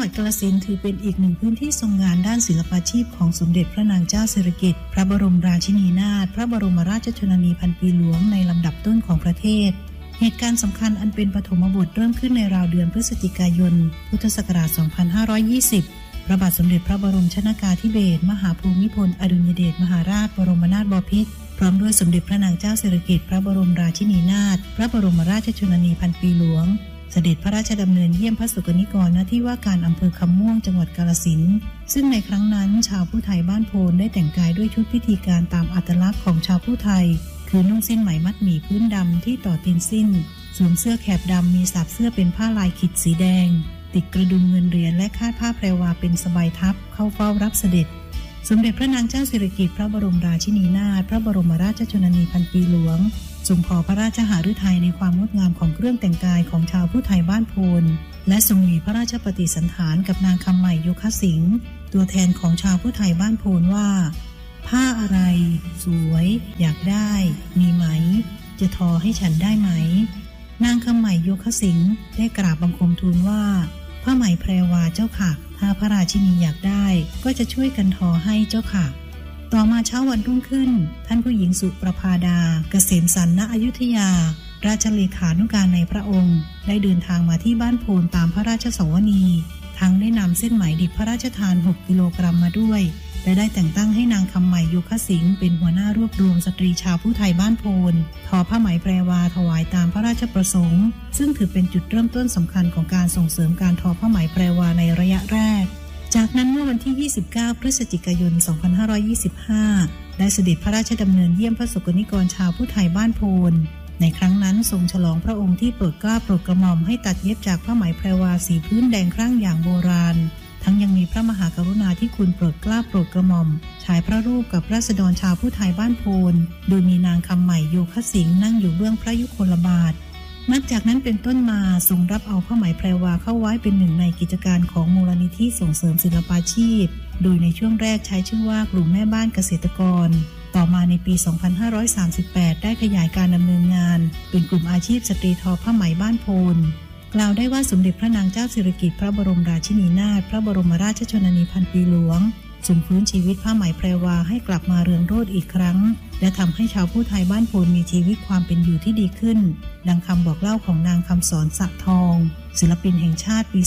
กาฬสินธุ์ถือเป็นอีกหนึ่งพื้นที่ทรงงานด้านศิลปาชีพของสมเด็จพระนางเจ้าสิริกิติ์พระบรมราชินีนาถพระบรมราชชนนีพันปีหลวงในลำดับต้นของประเทศเหตุการณ์สำคัญอันเป็นปฐมบทเริ่มขึ้นในราวเดือนพฤศจิกายนพุทธศักราช 2520 พระบาทสมเด็จพระบรมชนกาธิเบศรมหาภูมิพลอดุลยเดชมหาราชบรมนาถบพิตรพร้อมด้วยสมเด็จพระนางเจ้าสิริกิติ์พระบรมราชินีนาถพระบรมราชชนนีพันปีหลวงเสด็จพระราชดำเนินเยี่ยมพระสกนิกรณที่ว่าการอำเภอคำม่วงจังหวัดกาฬสินธุ์ซึ่งในครั้งนั้นชาวผู้ไทยบ้านโพนได้แต่งกายด้วยชุดพิธีการตามอัตลักษณ์ของชาวผู้ไทยคือนุ่งสิ้นไหมมัดหมี่พื้นดำที่ต่อตีนสิ้นสวมเสื้อแขบดำมีสับเสื้อเป็นผ้าลายขิดสีแดงติดกระดุมเงินเหรียญและคาดผ้าแพรวาเป็นสบายทับเข้าเฝ้ารับเสด็จสมเด็จพระนางเจ้าสิริกิติ์พระบรมราชินีนาถพระบรมราชชนนีพันปีหลวงทรงพอพระราชหฤทัยในความงดงามของเครื่องแต่งกายของชาวผู้ไทยบ้านโพนและทรงมีพระราชปฏิสันถานกับนางคำใหม่โยคะสิงห์ตัวแทนของชาวผู้ไทยบ้านโพนว่าผ้าอะไรสวยอยากได้มีไหมจะทอให้ฉันได้ไหมนางคำใหม่โยคะสิงห์ได้กราบบังคมทูลว่าผ้าไหมแพรวาเจ้าค่ะถ้าพระราชินีอยากได้ก็จะช่วยกันทอให้เจ้าค่ะต่อมาเช้าวันรุ่งขึ้นท่านผู้หญิงสุประภาดาเกษมสันต์ณอยุธยาราชเลขานุการในพระองค์ได้เดินทางมาที่บ้านโพนตามพระราชสวนีทั้งได้นำเส้นไหมดิบพระราชทาน6กิโลกรัมมาด้วยและได้แต่งตั้งให้นางคำใหม่โยคะสิงห์เป็นหัวหน้ารวบรวมสตรีชาวผู้ไทยบ้านโพนทอผ้าไหมแพรวาถวายตามพระราชประสงค์ซึ่งถือเป็นจุดเริ่มต้นสำคัญของการส่งเสริมการทอผ้าไหมแพรวาในระยะแรกจากนั้นเมื่อวันที่ 29 พฤศจิกายน 2525 ได้เสด็จพระราชดำเนินเยี่ยมพระสกนิกรชาวผู้ไทยบ้านโพนในครั้งนั้นทรงฉลองพระองค์ที่โปรดเกล้าโปรดกระหม่อมให้ตัดเย็บจากผ้าไหมแพรวาสีพื้นแดงครั่งอย่างโบราณทั้งยังมีพระมหากรุณาธิคุณโปรดเกล้าโปรดกระหม่อมฉายพระรูปกับราษฎรชาวผู้ไทยบ้านโพนโดยมีนางคำใหม่โยคะสิงห์นั่งอยู่เบื้องพระยุคลบาทนับจากนั้นเป็นต้นมาทรงรับเอาผ้าไหมแพรวาเข้าไว้เป็นหนึ่งในกิจการของมูลนิธิส่งเสริมศิลปาชีพโดยในช่วงแรกใช้ชื่อว่ากลุ่มแม่บ้านเกษตรกรต่อมาในปี 2538 ได้ขยายการดำเนินงานเป็นกลุ่มอาชีพสตรีทอผ้าไหมบ้านโพนกล่าวได้ว่าสมเด็จพระนางเจ้าสิริกิติ์พระบรมราชินีนาถพระบรมราชชนนีพันปีหลวงทรงฟื้นชีวิตผ้าไหมแพรวาให้กลับมาเรืองโรจน์อีกครั้งและทำให้ชาวผู้ไทยบ้านโพนมีชีวิตความเป็นอยู่ที่ดีขึ้นดังคำบอกเล่าของนางคำสอนสะทองศิลปินแห่งชาติปี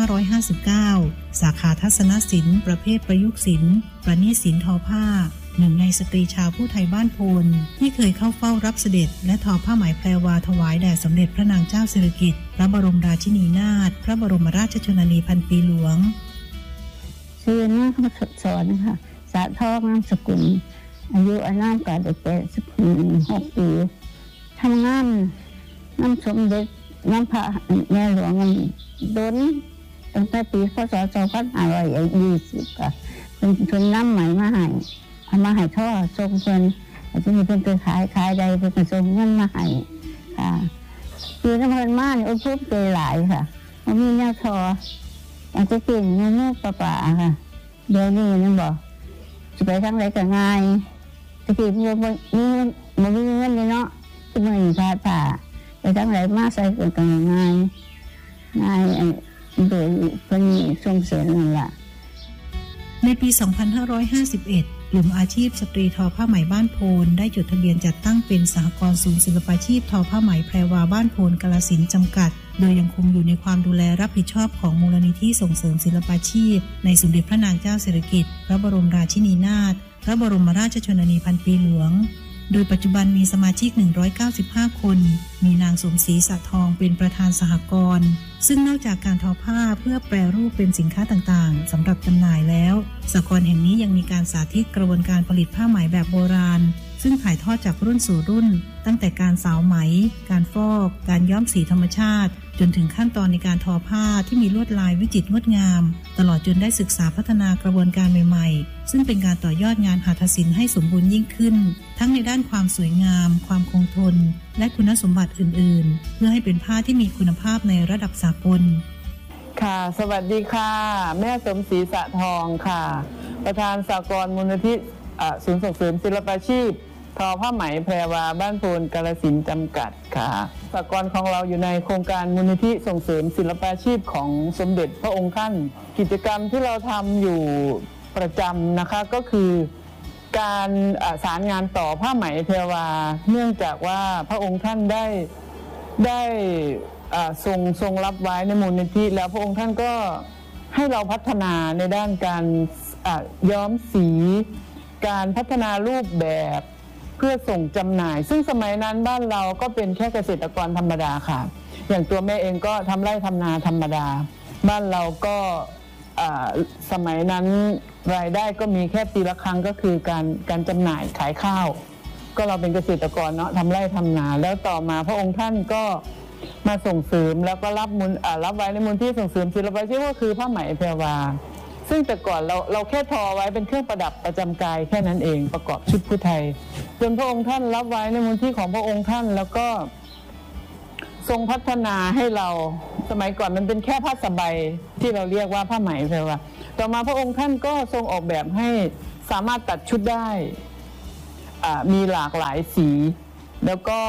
2559 สาขาทัศนศิลป์ประเภทประยุกต์ศิลป์ประณีตศิลป์ทอผ้าหนึ่งในสตรีชาวผู้ไทยบ้านโพนที่เคยเข้าเฝ้ารับเสด็จและทอผ้าไหมแพรวาถวายแด่สมเด็จพระนางเจ้าสิริกิติ์พระบรมราชินีนาถพระบรมราชชนนีพันปีหลวงชื่อนางคำสอนค่ะสะทองนามสกุลอายุอานามก็ได้86 ปีทำงานน้ำสมเด็จน้ำพระแม่หลวงดนตั้งแต่ปีพ.ศ. 2520ค่ะเป็นน้ำใหม่มาให้เอามาให้ท่อส่งเพิ่นอาจจะมีเพิ่นไปขายใดเพิ่นก็ส่งเงินมาให้ค่ะปีน้ำเพิ่นมาเนี่ยทุบเกยหลายค่ะมันมีแนวทออาจจะกินงูป่าค่ะเดี๋ยวนี้นั่นบอกจะไปทางไหนก็ง่ายจะกินมันมีเงินเลยเนาะจะไม่มีผ้าไปทางไหนมาใส่ก็ง่ายโดยเพิ่นส่งเสริมนั่นแหละในปี 2551 กลุ่มอาชีพสตรีทอผ้าไหมบ้านโพนได้จดทะเบียนจัดตั้งเป็นสหกรณ์ศูนย์ศิลปาชีพทอผ้าไหมแพรวาบ้านโพนกาฬสินธุ์จำกัดโดยยังคงอยู่ในความดูแลรับผิดชอบของมูลนิธิส่งเสริมศิลปาชีพในสมเด็จพระนางเจ้าสิริกิติ์พระบรมราชินีนาถพระบรมราชชนนีพันปีหลวงโดยปัจจุบันมีสมาชิก195คนมีนางสมศรีสะทองเป็นประธานสหกรณ์ซึ่งนอกจากการทอผ้าเพื่อแปรรูปเป็นสินค้าต่างๆสำหรับจำหน่ายแล้วสหกรณ์แห่งนี้ยังมีการสาธิตกระบวนการผลิตผ้าไหมแบบโบราณซึ่งถ่ายทอดจากรุ่นสู่รุ่นตั้งแต่การสาวไหมการฟอกการย้อมสีธรรมชาติจนถึงขั้นตอนในการทอผ้าที่มีลวดลายวิจิตรงดงามตลอดจนได้ศึกษาพัฒนากระบวนการใหม่ๆซึ่งเป็นการต่อยอดงานหัตถศิลป์ให้สมบูรณ์ยิ่งขึ้นทั้งในด้านความสวยงามความคงทนและคุณสมบัติอื่นๆเพื่อให้เป็นผ้าที่มีคุณภาพในระดับสากลค่ะสวัสดีค่ะแม่สมศรีสะทองค่ะประธานสหกรณ์มูลนิธิศูนย์ส่งเสริมศิลปาชีพทอผ้าไหมแพรวาบ้านโพนกาฬสินธุ์จำกัดค่ะสหกรณ์ของเราอยู่ในโครงการมูลนิธิส่งเสริมศิลปาชีพของสมเด็จพระองค์ท่านกิจกรรมที่เราทำอยู่ประจำนะคะก็คือการสารงานต่อผ้าไหมแพรวาเนื่องจากว่าพระองค์ท่านได้ทรงรับไว้ในมูลนิธิแล้วพระองค์ท่านก็ให้เราพัฒนาในด้านการย้อมสีการพัฒนารูปแบบเพื่อส่งจำหน่ายซึ่งสมัยนั้นบ้านเราก็เป็นแค่เกษตรกรธรรมดาค่ะอย่างตัวแม่เองก็ทำไร่ทำนาธรรมดาบ้านเราก็สมัยนั้นรายได้ก็มีแค่ปีละครั้งก็คือการจำหน่ายขายข้าวก็เราเป็นเกษตรกรเนาะทำไร่ทำนาแล้วต่อมาพระองค์ท่านก็มาส่งเสริมแล้วก็รับไว้ในมูลที่ส่งเสริมศิลปาชีพก็คือผ้าไหมแพรวาซึ่งแต่ก่อนเราแค่ทอไว้เป็นเครื่องประดับประจำกายแค่นั้นเองประกอบชุดผู้ไทยจนพระองค์ท่านรับไว้ในมูลที่ของพระองค์ท่านแล้วก็ทรงพัฒนาให้เราสมัยก่อนมันเป็นแค่ผ้าสบายที่เราเรียกว่าผ้าไหมแพรวาต่อมาพระองค์ท่านก็ทรงออกแบบให้สามารถตัดชุดได้มีหลากหลายสีแล้วก็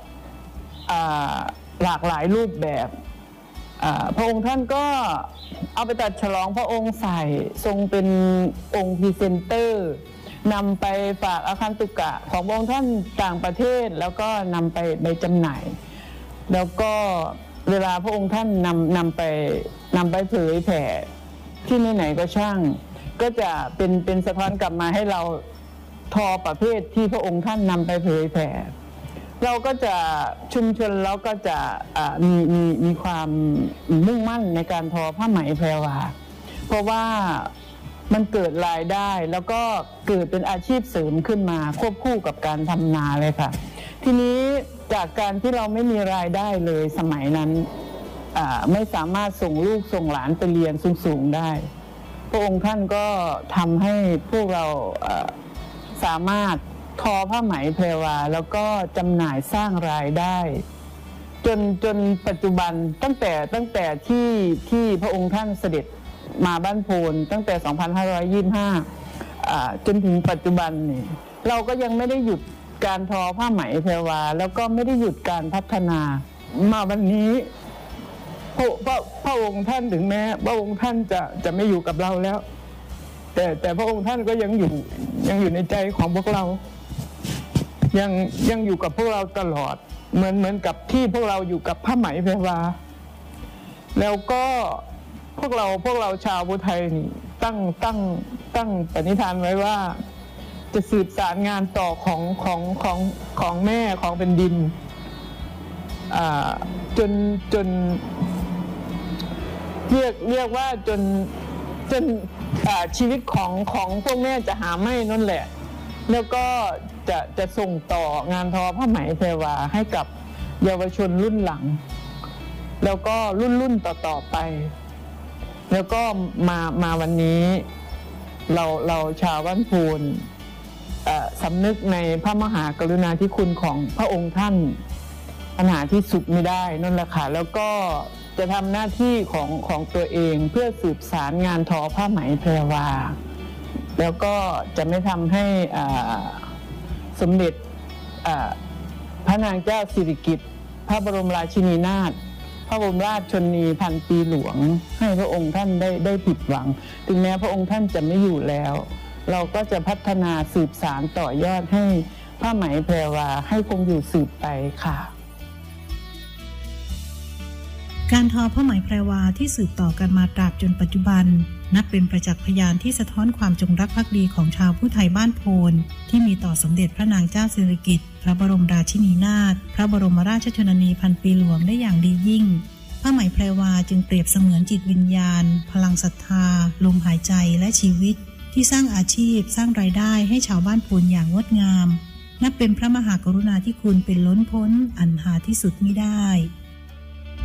หลากหลายรูปแบบพระองค์ท่านก็เอาไปตัดฉลองพระองค์ใส่ทรงเป็นองค์พรีเซนเตอร์นำไปฝากอาคันตุกะของพระองค์ท่านต่างประเทศแล้วก็นำไปจำหน่ายแล้วก็เวลาพระองค์ท่านนำไปเผยแผ่ที่ไหนๆก็ช่างก็จะเป็นสะท้อนกลับมาให้เราทอประเภทที่พระองค์ท่านนำไปเผยแผ่เราก็จะชุมชนเราก็จะมีความมุ่งมั่นในการทอผ้าไหมแพรวาเพราะว่ามันเกิดรายได้แล้วก็เกิดเป็นอาชีพเสริมขึ้นมาควบคู่กับการทำนาเลยค่ะทีนี้จากการที่เราไม่มีรายได้เลยสมัยนั้นไม่สามารถส่งลูกส่งหลานไปเรียนสูงๆได้พระองค์ท่านก็ทำให้พวกเราสามารถทอผ้าไหมแพรวาแล้วก็จำหน่ายสร้างรายได้จนปัจจุบันตั้งแต่ที่พระองค์ท่านเสด็จมาบ้านโพนตั้งแต่ 2525 จนถึงปัจจุบันนี่เราก็ยังไม่ได้หยุดการทอผ้าไหมแพรวาแล้วก็ไม่ได้หยุดการพัฒนามาวันนี้พระองค์ท่านถึงแม้พระองค์ท่านจะไม่อยู่กับเราแล้วแต่พระองค์ท่านก็ยังอยู่ในใจของพวกเรายังอยู่กับพวกเราตลอดเหมือนกับที่พวกเราอยู่กับผ้าไหมแพรวาแล้วก็พวกเราชาวพุทธไทยนี่ตั้งปณิธานไว้ว่าจะสืบสารงานต่อของแม่ของเป็นดินจนเรียกว่าจนชีวิตของพวกแม่จะหาไม่นั่นแหละแล้วก็จะส่งต่องานทอผ้าไหมแพรวาให้กับเยาวชนรุ่นหลังแล้วก็รุ่นต่อไปแล้วก็มาวันนี้เราชาวบ้านโพนสำนึกในพระมหากรุณาธิคุณของพระองค์ท่านปัญหาที่สุดไม่ได้นั่นแหละค่ะแล้วก็จะทำหน้าที่ของตัวเองเพื่อสืบสารงานทอผ้าไหมแพรวาแล้วก็จะไม่ทำให้สมเด็จพระนางเจ้าสิริกิติ์พระบรมราชินีนาถพระบรมราชชนนีพันปีหลวงให้พระองค์ท่านได้ผิดหวังถึงแม้พระองค์ท่านจะไม่อยู่แล้วเราก็จะพัฒนาสืบสานต่อยอดให้ผ้าไหมแพรวาให้คงอยู่สืบไปค่ะการทอผ้าไหมแพรวาที่สืบต่อกันมาตราบจนปัจจุบันนับเป็นประจักษ์พยานที่สะท้อนความจงรักภักดีของชาวผู้ไทยบ้านโพนที่มีต่อสมเด็จพระนางเจ้าสิริกิติ์พระบรมราชินีนาถพระบรมราชชนนีพันปีหลวงได้อย่างดียิ่งผ้าไหมแพรวาจึงเปรียบเสมือนจิตวิญญาณพลังศรัทธาลมหายใจและชีวิตที่สร้างอาชีพสร้างรายได้ให้ชาวบ้านโพนอย่างงดงามนับเป็นพระมหากรุณาธิคุณเป็นล้นพ้นอันหาที่สุดมิได้